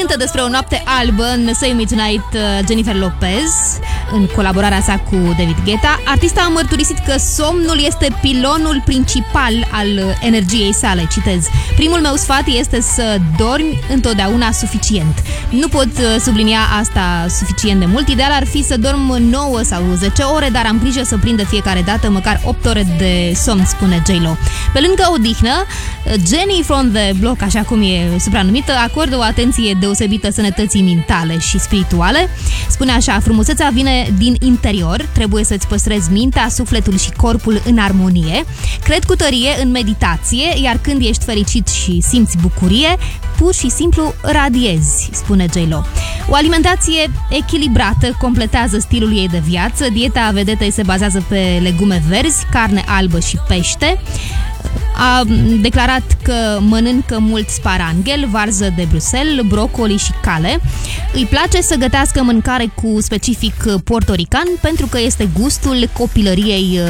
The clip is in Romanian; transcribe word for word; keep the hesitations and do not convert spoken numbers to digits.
cântă despre o noapte albă în Say Me Tonight Jennifer Lopez, în colaborarea sa cu David Guetta. Artista a mărturisit că somnul este pilonul principal al energiei sale. Citez: primul meu sfat este să dormi întotdeauna suficient. Nu pot sublinia asta suficient de mult. Ideal ar fi să dorm nouă sau zece ore, dar am grijă să prind de fiecare dată măcar opt ore de somn, spune J-Lo. Pe lângă odihnă, Jenny from the Block, așa cum e supranumită, acordă o atenție deosebită sănătății mentale și spirituale. Spune așa: frumusețea vine din interior, trebuie să-ți păstrezi mintea, sufletul și corpul în armonie. Cred cu tărie în meditație, iar când ești fericit și simți bucurie, pur și simplu radiezi, spune J-Lo. O alimentație echilibrată completează stilul ei de viață. Dieta vedetei se bazează pe legume verzi, carne albă și pește. A declarat că mănâncă mult sparanghel, varză de Bruxelles, brocoli și cale. Îi place să gătească mâncare cu specific portorican pentru că este gustul copilăriei